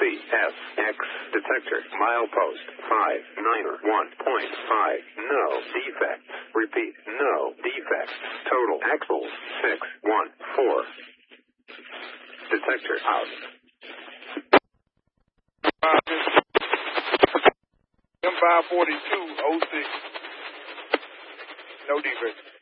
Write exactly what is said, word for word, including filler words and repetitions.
F X detector milepost five nine one point five. No defects. Repeat, no defects. Total axles six one four. Detector out. M five forty-two oh six. No defects.